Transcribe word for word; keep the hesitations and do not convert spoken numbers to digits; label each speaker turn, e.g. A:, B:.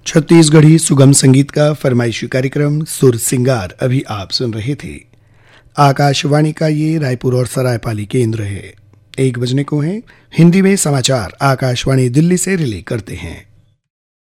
A: छत्तीसगढ़ी सुगम संगीत का फरमाइशी कार्यक्रम सुर सिंगार अभी आप सुन रहे थे। आकाशवाणी का ये रायपुर और सरायपाली केंद्र है। एक बजने को है, हिंदी में समाचार आकाशवाणी दिल्ली से रिले करते हैं।